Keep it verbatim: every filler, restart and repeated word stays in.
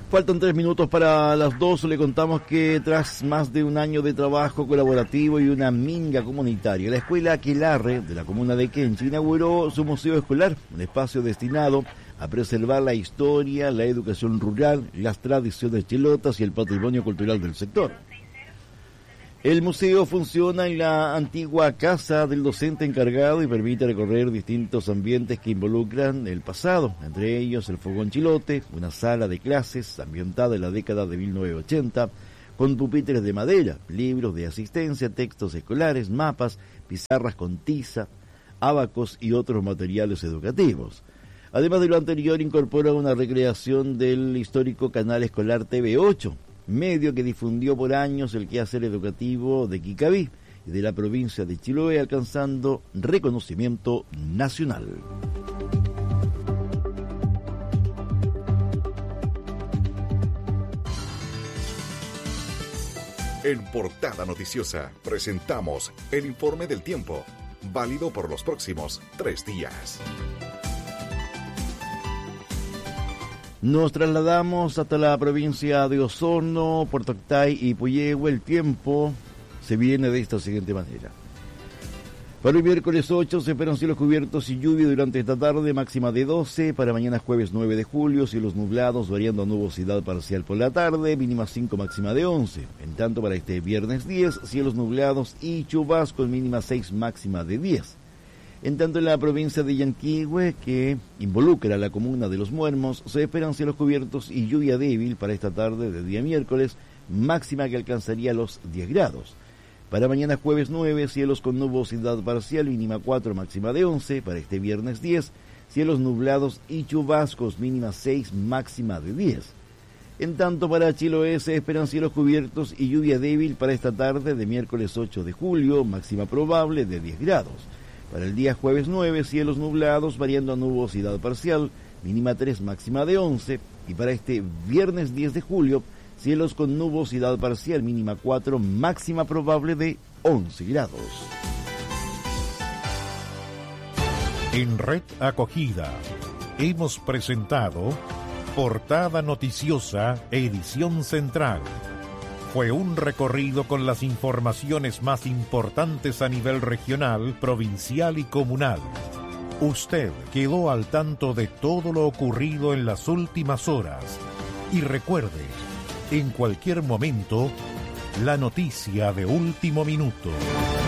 Faltan tres minutos para las dos. Le contamos que tras más de un año de trabajo colaborativo y una minga comunitaria, la escuela Aquelarre de la comuna de Kenchi inauguró su museo escolar, un espacio destinado a preservar la historia, la educación rural, las tradiciones chilotas y el patrimonio cultural del sector. El museo funciona en la antigua casa del docente encargado y permite recorrer distintos ambientes que involucran el pasado, entre ellos el fogón chilote, una sala de clases ambientada en la década de mil novecientos ochenta, con pupitres de madera, libros de asistencia, textos escolares, mapas, pizarras con tiza, abacos y otros materiales educativos. Además de lo anterior, incorpora una recreación del histórico canal escolar T V ocho, medio que difundió por años el quehacer educativo de Quicabí y de la provincia de Chiloé, alcanzando reconocimiento nacional. En Portada Noticiosa presentamos el informe del tiempo, válido por los próximos tres días. Nos trasladamos hasta la provincia de Osorno, Puerto Octay y Puyehue. El tiempo se viene de esta siguiente manera. Para el miércoles ocho se esperan cielos cubiertos y lluvia durante esta tarde, máxima de doce. Para mañana jueves nueve de julio, cielos nublados, variando a nubosidad parcial por la tarde, mínima cinco, máxima de once. En tanto, para este viernes diez, cielos nublados y chubascos, mínima seis, máxima de diez. En tanto, en la provincia de Yanquihue, que involucra a la comuna de Los Muermos, se esperan cielos cubiertos y lluvia débil para esta tarde de día miércoles, máxima que alcanzaría los diez grados. Para mañana jueves nueve, cielos con nubosidad parcial, mínima cuatro, máxima de once. Para este viernes diez, cielos nublados y chubascos, mínima seis, máxima de diez. En tanto, para Chiloé se esperan cielos cubiertos y lluvia débil para esta tarde de miércoles ocho de julio, máxima probable de diez grados. Para el día jueves nueve, cielos nublados, variando a nubosidad parcial, mínima tres, máxima de once. Y para este viernes diez de julio, cielos con nubosidad parcial, mínima cuatro, máxima probable de once grados. En Red Acogida hemos presentado Portada Noticiosa, edición central. Fue un recorrido con las informaciones más importantes a nivel regional, provincial y comunal. Usted quedó al tanto de todo lo ocurrido en las últimas horas. Y recuerde, en cualquier momento, la noticia de último minuto.